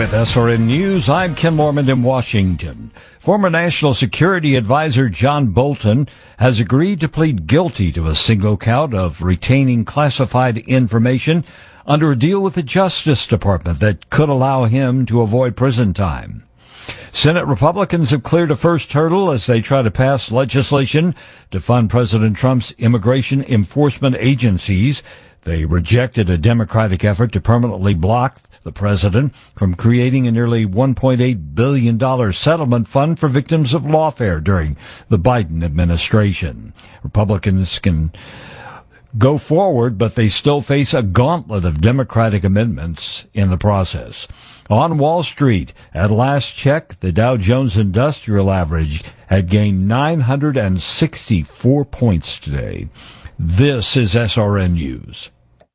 With SRN News, I'm Ken Mormon in Washington. Former National Security Advisor John Bolton has agreed to plead guilty to a single count of retaining classified information under a deal with the Justice Department that could allow him to avoid prison time. Senate Republicans have cleared a first hurdle as they try to pass legislation to fund President Trump's immigration enforcement agencies. They rejected a Democratic effort to permanently block the president from creating a nearly $1.8 billion settlement fund for victims of lawfare during the Biden administration. Republicans can go forward, but they still face a gauntlet of Democratic amendments in the process. On Wall Street, at last check, the Dow Jones Industrial Average had gained 964 points today. This is SRN News.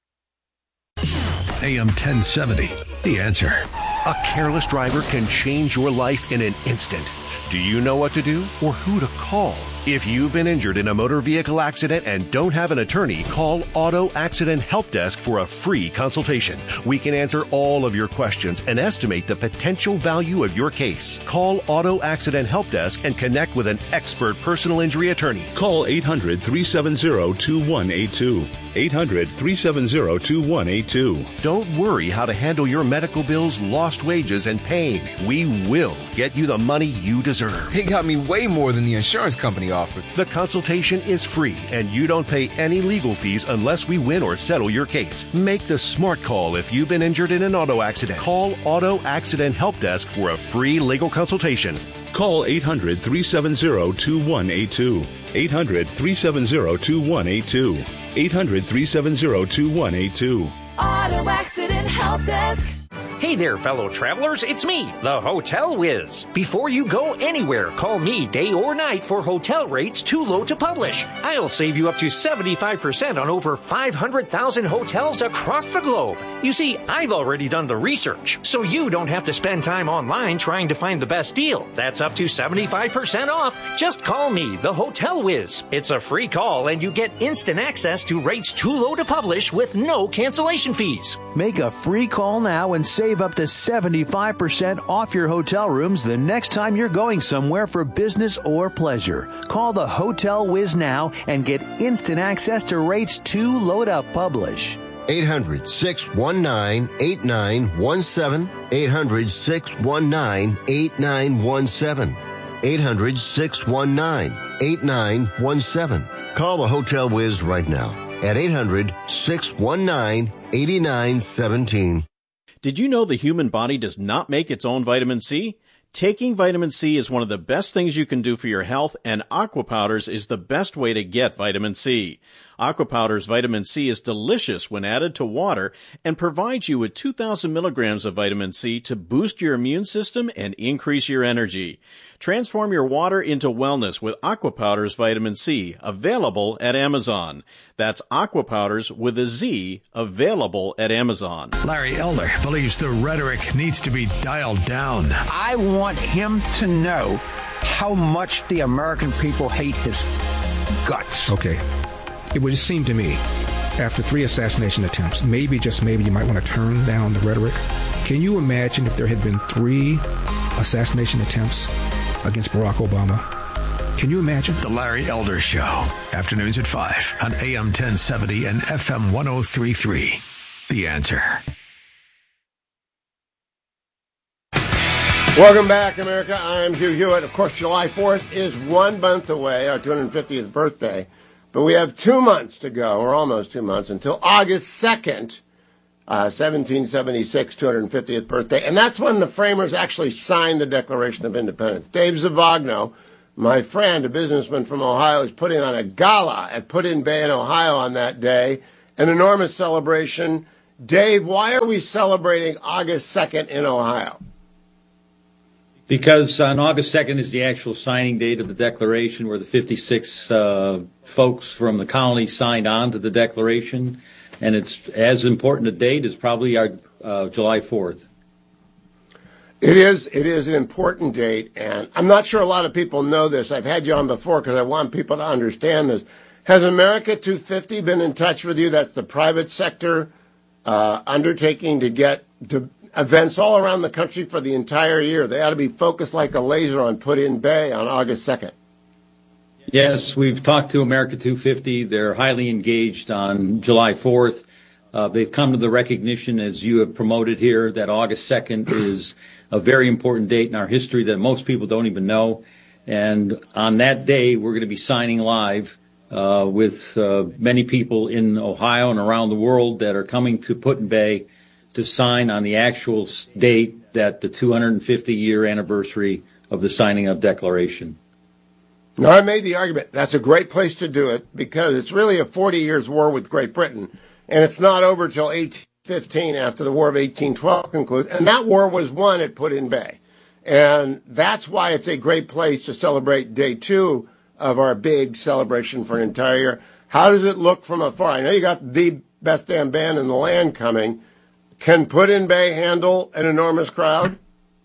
AM 1070, The Answer. A careless driver can change your life in an instant. Do you know what to do or who to call? If you've been injured in a motor vehicle accident and don't have an attorney, call Auto Accident Help Desk for a free consultation. We can answer all of your questions and estimate the potential value of your case. Call Auto Accident Help Desk and connect with an expert personal injury attorney. Call 800-370-2182. 800-370-2182. Don't worry how to handle your medical bills, lost wages, and pain. We will get you the money you deserve. They got me way more than the insurance company offered. The consultation is free, and you don't pay any legal fees unless we win or settle your case. Make the smart call if you've been injured in an auto accident. Call Auto Accident Help Desk for a free legal consultation. Call 800-370-2182. 800-370-2182. 800-370-2182. Auto Accident Help Desk. Hey there, fellow travelers. It's me, the Hotel Whiz. Before you go anywhere, call me day or night for hotel rates too low to publish. I'll save you up to 75% on over 500,000 hotels across the globe. You see, I've already done the research, so you don't have to spend time online trying to find the best deal. That's up to 75% off. Just call me, the Hotel Whiz. It's a free call, and you get instant access to rates too low to publish with no cancellation fees. Make a free call now and save up to 75% off your hotel rooms the next time you're going somewhere for business or pleasure. Call the Hotel Whiz now and get instant access to rates too low to publish. 800-619-8917. 800-619-8917. 800-619-8917. Call the Hotel Whiz right now at 800-619-8917. Did you know the human body does not make its own vitamin C? Taking vitamin C is one of the best things you can do for your health, and Aqua Powders is the best way to get vitamin C. Aqua Powders vitamin C is delicious when added to water and provides you with 2,000 milligrams of vitamin C to boost your immune system and increase your energy. Transform your water into wellness with Aqua Powders vitamin C, available at Amazon. That's Aqua Powders with a Z, available at Amazon. Larry Elder believes the rhetoric needs to be dialed down. I want him to know how much the American people hate his guts. Okay. It would just seem to me, after 3 assassination attempts, maybe, just maybe, you might want to turn down the rhetoric. Can you imagine if there had been 3 assassination attempts against Barack Obama? Can you imagine? The Larry Elder Show, afternoons at 5 on AM 1070 and FM 103.3. The Answer. Welcome back, America. I'm Hugh Hewitt. Of course, July 4th is 1 month away, our 250th birthday. But we have 2 months to go, or almost 2 months, until August 2nd, 1776, 250th birthday. And that's when the framers actually signed the Declaration of Independence. Dave Zavagno, my friend, a businessman from Ohio, is putting on a gala at Put-in Bay in Ohio on that day, an enormous celebration. Dave, why are we celebrating August 2nd in Ohio? Because on August 2nd is the actual signing date of the Declaration, where the 56 folks from the colony signed on to the Declaration. And it's as important a date as probably our July 4th. It is an important date, and I'm not sure a lot of people know this. I've had you on before because I want people to understand this. Has America 250 been in touch with you? That's the private sector undertaking to events all around the country for the entire year. They ought to be focused like a laser on Put-in Bay on August 2nd. Yes, we've talked to America 250. They're highly engaged on July 4th. They've come to the recognition, as you have promoted here, that August 2nd is a very important date in our history that most people don't even know. And on that day, we're going to be signing live with many people in Ohio and around the world that are coming to Put-in Bay to sign on the actual date that the 250-year anniversary of the signing of Declaration. Now, I made the argument that's a great place to do it because it's really a 40 years war with Great Britain, and it's not over till 1815 after the War of 1812 concludes, and that war was won at Put-in Bay. And that's why it's a great place to celebrate day 2 of our big celebration for an entire year. How does it look from afar? I know you got the best damn band in the land coming. Can Put-in Bay handle an enormous crowd?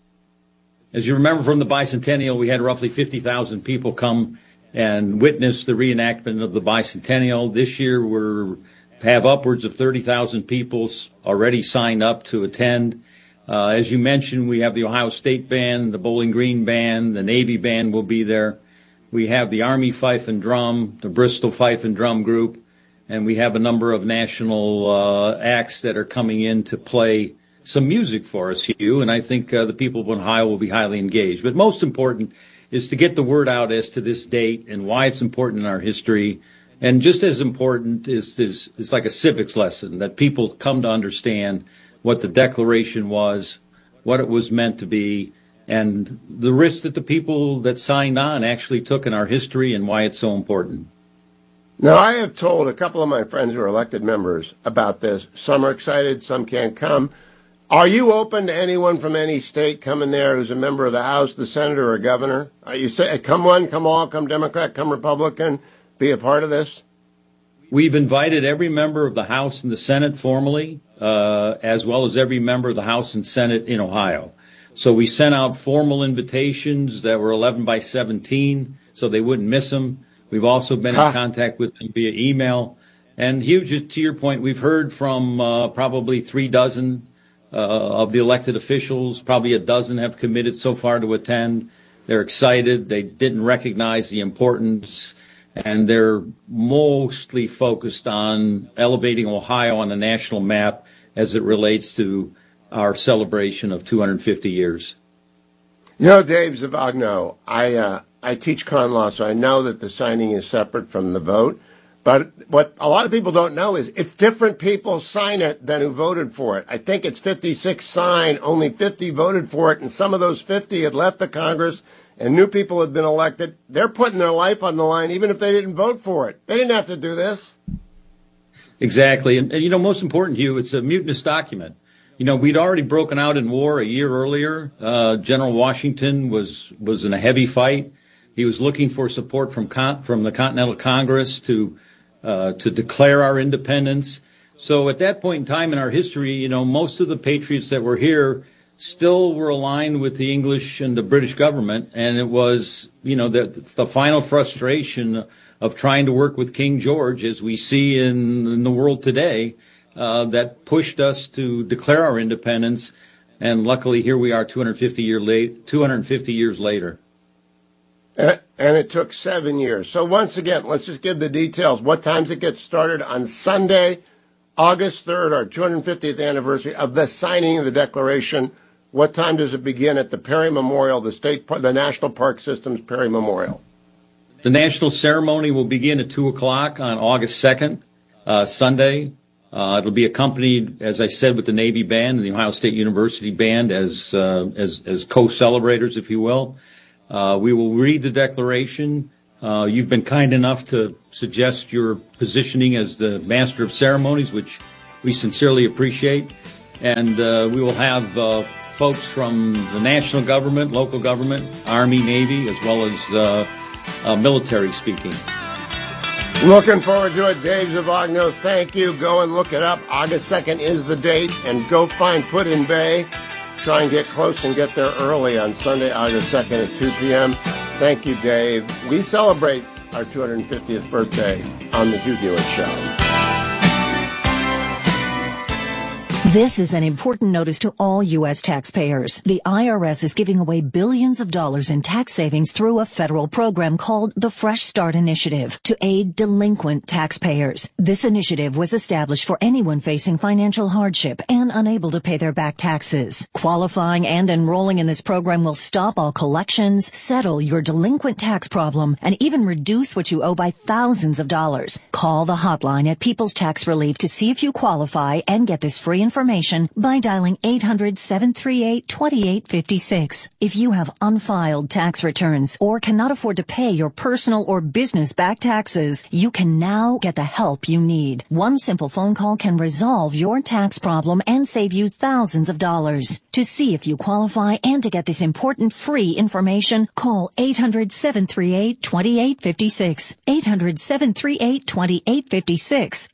As you remember from the bicentennial, we had roughly 50,000 people come and witness the reenactment of the bicentennial. This year we have upwards of 30,000 people already signed up to attend. As you mentioned, we have the Ohio State Band, the Bowling Green Band, the Navy Band will be there. We have the Army Fife and Drum, the Bristol Fife and Drum Group, and we have a number of national acts that are coming in to play some music for us, Hugh, and I think the people of Ohio will be highly engaged. But most important is to get the word out as to this date and why it's important in our history. And just as important is like a civics lesson, that people come to understand what the Declaration was, what it was meant to be, and the risk that the people that signed on actually took in our history and why it's so important. Now, I have told a couple of my friends who are elected members about this. Some are excited, some can't come. Are you open to anyone from any state coming there who's a member of the House, the Senate, or a governor? Are you say, come one, come all, come Democrat, come Republican, be a part of this? We've invited every member of the House and the Senate formally, as well as every member of the House and Senate in Ohio. So we sent out formal invitations that were 11 by 17, so they wouldn't miss them. We've also been in contact with them via email. And Hugh, just to your point, we've heard from probably 36 of the elected officials. Probably a dozen have committed so far to attend. They're excited. They didn't recognize the importance, and they're mostly focused on elevating Ohio on the national map as it relates to our celebration of 250 years. You know, Dave Zavagno, I teach con law, so I know that the signing is separate from the vote. But what a lot of people don't know is it's different people sign it than who voted for it. I think it's 56 signed, only 50 voted for it, and some of those 50 had left the Congress and new people had been elected. They're putting their life on the line even if they didn't vote for it. They didn't have to do this. Exactly. And you know, most important, Hugh, it's a mutinous document. You know, we'd already broken out in war a year earlier. General Washington was in a heavy fight. He was looking for support from the Continental Congress to declare our independence. So at that point in time in our history, you know, most of the patriots that were here still were aligned with the English and the British government. And it was, you know, the final frustration of trying to work with King George, as we see in the world today, that pushed us to declare our independence. And luckily, here we are 250 years later. And it took 7 years. So once again, let's just give the details. What times it gets started? On Sunday, August 3rd, our 250th anniversary of the signing of the Declaration. What time does it begin at the Perry Memorial, the National Park System's Perry Memorial? The national ceremony will begin at 2 o'clock on August 2nd, Sunday. It'll be accompanied, as I said, with the Navy Band and the Ohio State University Band as co-celebrators, if you will. We will read the Declaration. You've been kind enough to suggest your positioning as the Master of Ceremonies, which we sincerely appreciate. And we will have folks from the national government, local government, Army, Navy, as well as military speaking. Looking forward to it. Dave Zavagno, thank you. Go and look it up. August 2nd is the date. And go find Put-in Bay. Try and get close and get there early on Sunday, August 2nd at 2 p.m. Thank you, Dave. We celebrate our 250th birthday on The Hugh Hewitt Show. This is an important notice to all U.S. taxpayers. The IRS is giving away billions of dollars in tax savings through a federal program called the Fresh Start Initiative to aid delinquent taxpayers. This initiative was established for anyone facing financial hardship and unable to pay their back taxes. Qualifying and enrolling in this program will stop all collections, settle your delinquent tax problem, and even reduce what you owe by thousands of dollars. Call the hotline at People's Tax Relief to see if you qualify and get this free information by dialing 800-738-2856. If you have unfiled tax returns or cannot afford to pay your personal or business back taxes, you can now get the help you need. One simple phone call can resolve your tax problem and save you thousands of dollars. To see if you qualify and to get this important free information, call 800-738-2856. 800-738-2856.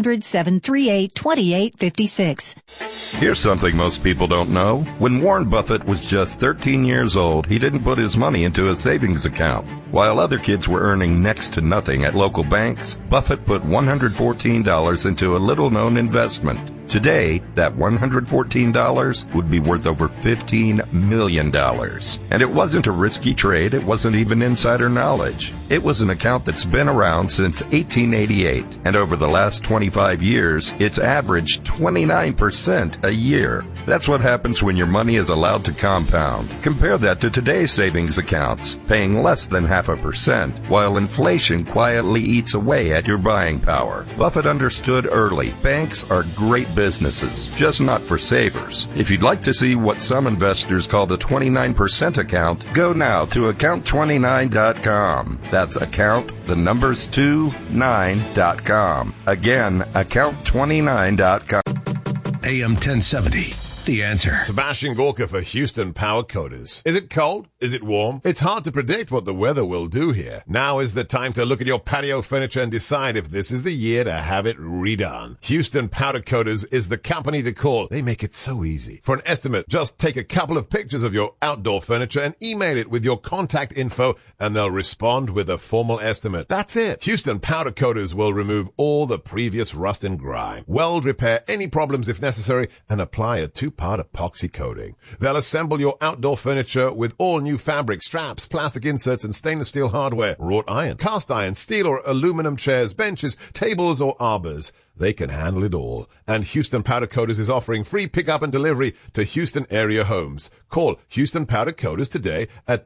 800-738-2856. Here's something most people don't know. When Warren Buffett was just 13 years old, he didn't put his money into a savings account. While other kids were earning next to nothing at local banks, Buffett put $114 into a little-known investment. Today, that $114 would be worth over $15 million. And it wasn't a risky trade. It wasn't even insider knowledge. It was an account that's been around since 1888. And over the last 25 years, it's averaged 29% a year. That's what happens when your money is allowed to compound. Compare that to today's savings accounts, paying less than 0.5%, while inflation quietly eats away at your buying power. Buffett understood early. Banks are great businesses, just not for savers. If you'd like to see what some investors call the 29% account, go now to account29.com. That's account, the numbers 29.com. Again, account29.com. AM 1070. The Answer. Sebastian Gorka for Houston Power Coaters. Is it cold? Is it warm? It's hard to predict what the weather will do here. Now is the time to look at your patio furniture and decide if this is the year to have it redone. Houston Powder Coaters is the company to call. They make it so easy. For an estimate, just take a couple of pictures of your outdoor furniture and email it with your contact info, and they'll respond with a formal estimate. That's it. Houston Powder Coaters will remove all the previous rust and grime, weld repair any problems if necessary, and apply a two-part epoxy coating. They'll assemble your outdoor furniture with all new fabric, straps, plastic inserts, and stainless steel hardware, wrought iron, cast iron, steel or aluminum chairs, benches, tables, or arbors. They can handle it all. And Houston Powder Coaters is offering free pickup and delivery to Houston area homes. Call Houston Powder Coaters today at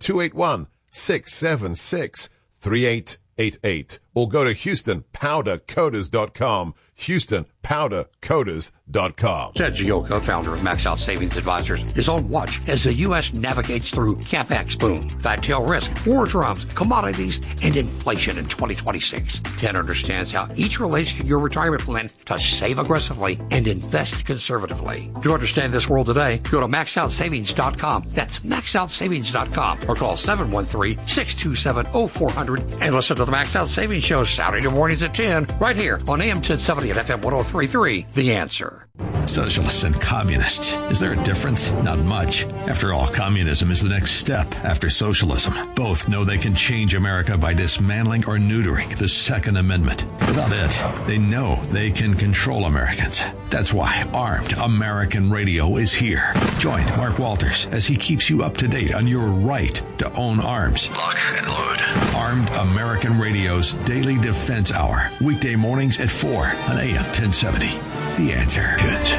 281-676-3888 or go to HoustonPowderCoaters.com. HoustonPowderCoaters.com. Ted Gioka, founder of Max Out Savings Advisors, is on watch as the U.S. navigates through CapEx boom, fat tail risk, war drums, commodities, and inflation in 2026. Ted understands how each relates to your retirement plan to save aggressively and invest conservatively. To understand this world today, go to MaxOutSavings.com. That's MaxOutSavings.com or call 713-627-0400 and listen to the Max Out Savings Show Saturday mornings at 10 right here on AM 1070 and FM 103.3. The Answer. Socialists and communists. Is there a difference? Not much. After all, communism is the next step after socialism. Both know they can change America by dismantling or neutering the Second Amendment. Without it, they know they can control Americans. That's why Armed American Radio is here. Join Mark Walters as he keeps you up to date on your right to own arms. Lock and load. Armed American Radio's Daily Defense Hour. Weekday mornings at 4 on AM 1070. The Answer. Kids.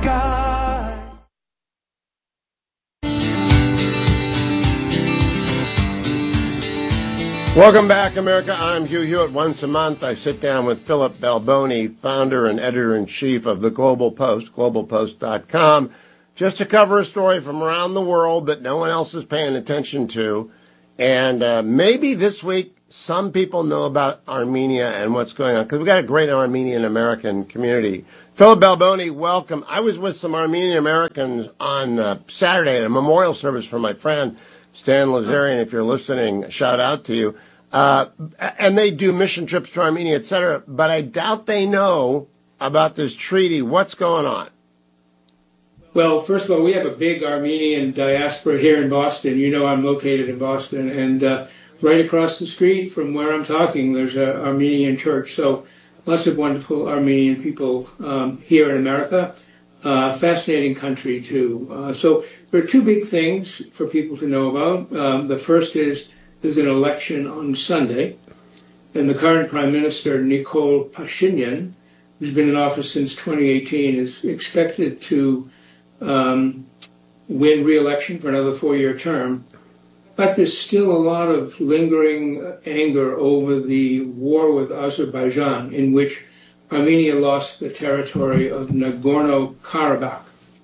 Welcome back, America. I'm Hugh Hewitt. Once a month, I sit down with Philip Balboni, founder and editor-in-chief of the Global Post, globalpost.com, just to cover a story from around the world that no one else is paying attention to. And maybe this week, some people know about Armenia and what's going on, because we've got a great Armenian-American community. Philip Balboni, welcome. I was with some Armenian Americans on Saturday at a memorial service for my friend, Stan Lazarian. If you're listening, shout out to you. And they do mission trips to Armenia, etc. But I doubt they know about this treaty. What's going on? Well, first of all, we have a big Armenian diaspora here in Boston. You know I'm located in Boston. And right across the street from where I'm talking, there's an Armenian church. So lots of wonderful Armenian people here in America. Fascinating country, too. So there are two big things for people to know about. The first is there's an election on Sunday, and the current Prime Minister, Nikol Pashinyan, who's been in office since 2018, is expected to win re-election for another 4-year term. But there's still a lot of lingering anger over the war with Azerbaijan, in which Armenia lost the territory of Nagorno-Karabakh.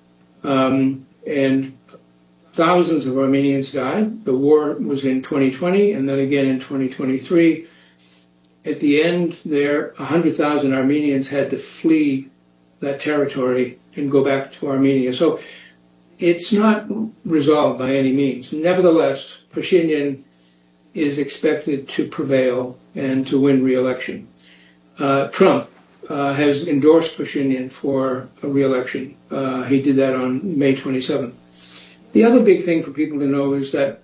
And thousands of Armenians died. The war was in 2020 and then again in 2023. At the end there, 100,000 Armenians had to flee that territory and go back to Armenia. So it's not resolved by any means. Nevertheless, Pashinyan is expected to prevail and to win re-election. Trump has endorsed Pashinyan for a re-election. He did that on May 27th. The other big thing for people to know is that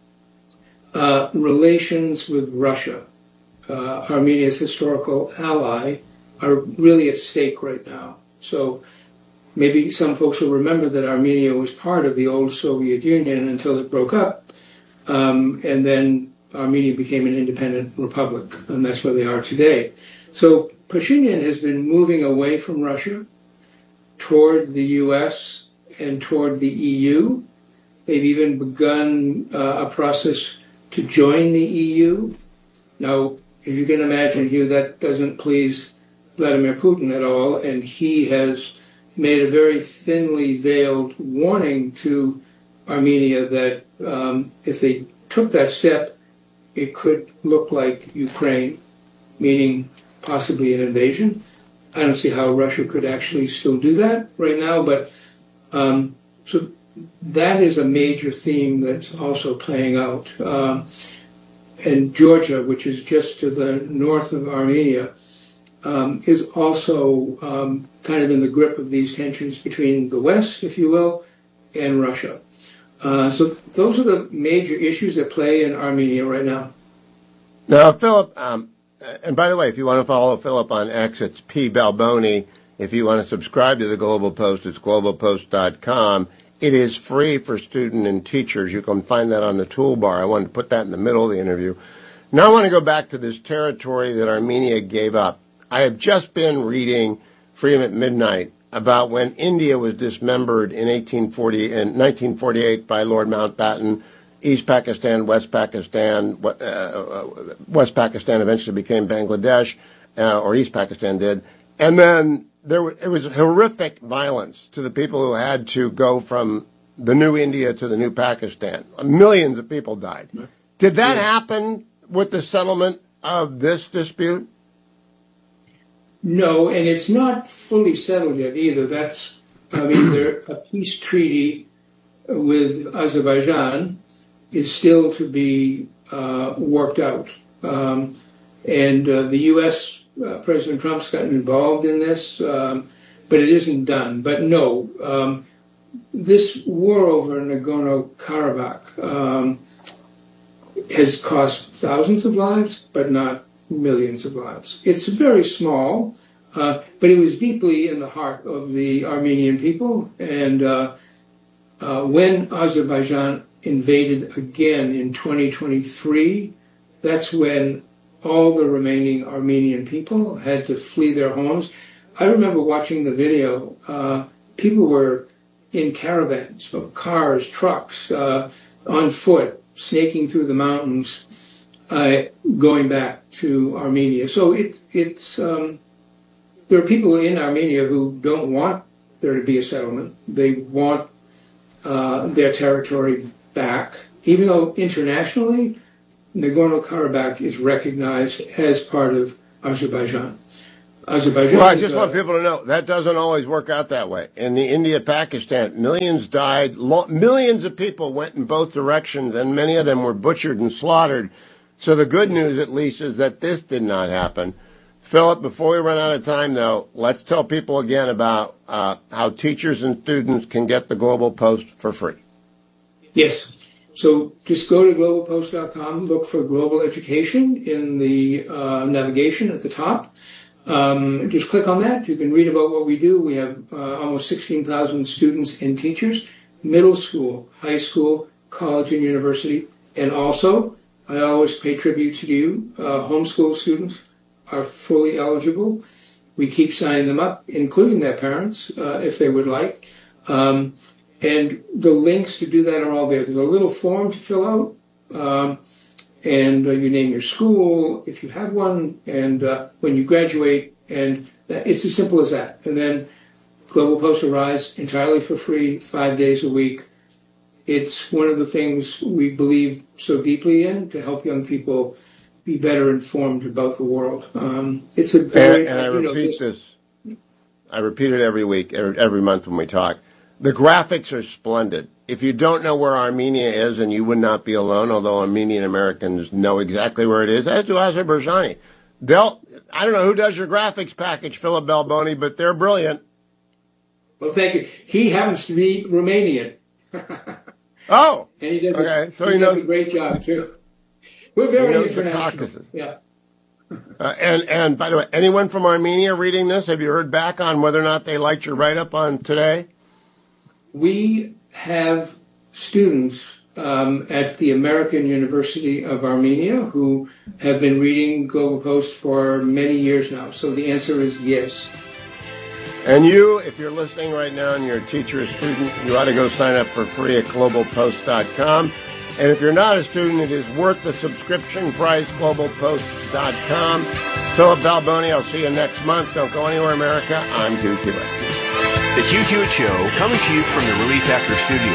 relations with Russia, Armenia's historical ally, are really at stake right now. So maybe some folks will remember that Armenia was part of the old Soviet Union until it broke up, and then Armenia became an independent republic, and that's where they are today. So Pashinyan has been moving away from Russia toward the U.S. and toward the EU. They've even begun a process to join the EU. Now, if you can imagine, Hugh, that doesn't please Vladimir Putin at all, and he has made a very thinly veiled warning to Armenia that if they took that step, it could look like Ukraine, meaning possibly an invasion. I don't see how Russia could actually still do that right now, but so that is a major theme that's also playing out. And Georgia, which is just to the north of Armenia, is also kind of in the grip of these tensions between the West, if you will, and Russia. So those are the major issues that play in Armenia right now. Now, Philip, and by the way, if you want to follow Philip on X, it's P. Balboni. If you want to subscribe to the Global Post, it's globalpost.com. It is free for student and teachers. You can find that on the toolbar. I wanted to put that in the middle of the interview. Now I want to go back to this territory that Armenia gave up. I have just been reading Freedom at Midnight about when India was dismembered in 1948 by Lord Mountbatten. East Pakistan, West Pakistan eventually became Bangladesh, or East Pakistan did. And then it was horrific violence to the people who had to go from the new India to the new Pakistan. Millions of people died. Did that happen with the settlement of this dispute? No, and it's not fully settled yet either. A peace treaty with Azerbaijan is still to be worked out. And the U.S., President Trump's gotten involved in this, but it isn't done. But no, this war over Nagorno-Karabakh has cost thousands of lives, but not millions of lives. It's very small, but it was deeply in the heart of the Armenian people. And when Azerbaijan invaded again in 2023, that's when all the remaining Armenian people had to flee their homes. I remember watching the video. People were in caravans, cars, trucks, on foot, snaking through the mountains, going back to Armenia. So there are people in Armenia who don't want there to be a settlement. They want their territory back, even though internationally Nagorno-Karabakh is recognized as part of Azerbaijan. Well, I just want people to know that doesn't always work out that way. In the India-Pakistan, millions died, millions of people went in both directions, and many of them were butchered and slaughtered. So the good news, at least, is that this did not happen. Philip, before we run out of time, though, let's tell people again about how teachers and students can get the Global Post for free. Yes. So just go to globalpost.com, look for Global Education in the navigation at the top. Just click on that. You can read about what we do. We have almost 16,000 students and teachers, middle school, high school, college, and university. And also, I always pay tribute to you. Homeschool students are fully eligible. We keep signing them up, including their parents, if they would like. And the links to do that are all there. There's a little form to fill out. And you name your school, if you have one, and when you graduate, and it's as simple as that. And then Global Post arrives entirely for free, 5 days a week. It's one of the things we believe so deeply in, to help young people be better informed about the world. It's a very... And I repeat this. I repeat it every week, every month when we talk. The graphics are splendid. If you don't know where Armenia is, and you would not be alone, although Armenian Americans know exactly where it is, as do Azerbaijani. I don't know who does your graphics package, Philip Balboni, but they're brilliant. Well, thank you. He happens to be Romanian. Oh, and he does, okay. So he does a great job, too. We're very international. Yeah. And by the way, anyone from Armenia reading this, have you heard back on whether or not they liked your write-up on today? We have students at the American University of Armenia who have been reading Global Post for many years now. So the answer is yes. And you, if you're listening right now and you're a teacher or student, you ought to go sign up for free at globalpost.com. And if you're not a student, it is worth the subscription price, globalpost.com. Philip Balboni, I'll see you next month. Don't go anywhere, America. I'm Hugh Hewitt. The Hugh Hewitt Show, coming to you from the Relief Factor Studio.